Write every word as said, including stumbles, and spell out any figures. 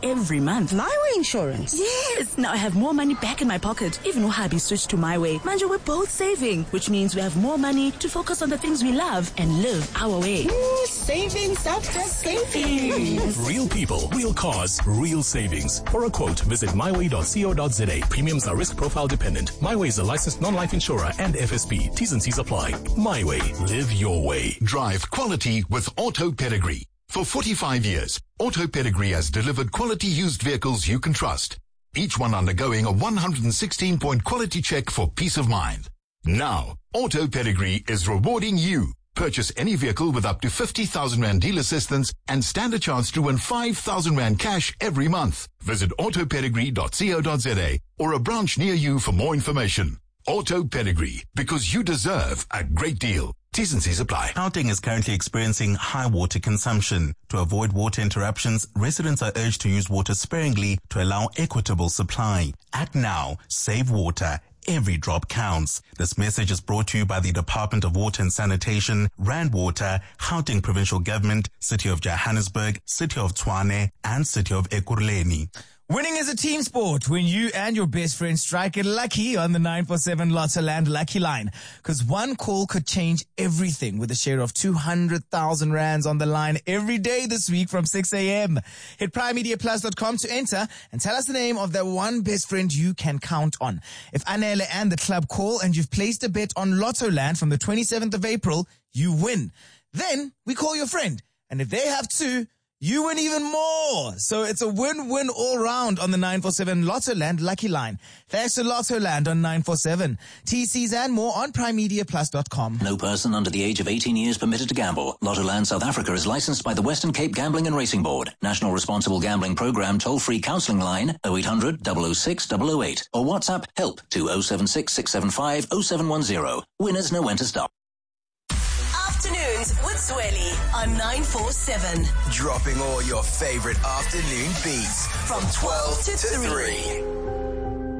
every month. My Way insurance? Yes! Now I have more money back in my pocket. Even Wahhabi switched to My Way. Manje, we're both saving, which means we have more money to focus on the things we love and live our way. Ooh, savings after savings. Real people, real cars, real savings. For a quote, visit my way dot co dot za. Premiums are risk profile dependent. My Way is a licensed non-life insurer and F S P. T's and C's apply. My Way. Live your way. Drive quality with Auto Pedigree. For forty-five years, Auto Pedigree has delivered quality used vehicles you can trust. Each one undergoing a one hundred sixteen point quality check for peace of mind. Now, Auto Pedigree is rewarding you. Purchase any vehicle with up to fifty thousand rand deal assistance and stand a chance to win five thousand rand cash every month. Visit auto pedigree dot co dot za or a branch near you for more information. Auto Pedigree, because you deserve a great deal. T's and C's apply. Gauteng is currently experiencing high water consumption. To avoid water interruptions, residents are urged to use water sparingly to allow equitable supply. Act now. Save water. Every drop counts. This message is brought to you by the Department of Water and Sanitation, Rand Water, Gauteng Provincial Government, City of Johannesburg, City of Tshwane, and City of Ekurhuleni. Winning is a team sport when you and your best friend strike it lucky on the nine four seven Lottoland Lucky Line. Because one call could change everything with a share of two hundred thousand rands on the line every day this week from six a.m. Hit prime media plus dot com to enter and tell us the name of that one best friend you can count on. If Anele and the club call and you've placed a bet on Lottoland from the twenty-seventh of April, you win. Then we call your friend. And if they have two, you win even more. So it's a win-win all round on the nine four seven Lottoland Lucky Line. Thanks to Lottoland on nine four seven. T Cs and more on prime media plus dot com. No person under the age of eighteen years permitted to gamble. Lottoland South Africa is licensed by the Western Cape Gambling and Racing Board. National Responsible Gambling Programme toll-free counselling line oh eight hundred, double oh six, double oh eight or WhatsApp help to oh seven six, six seven five, oh seven one oh. Winners know when to stop. Afternoons with Zweli on nine four seven. Dropping all your favorite afternoon beats from twelve to three.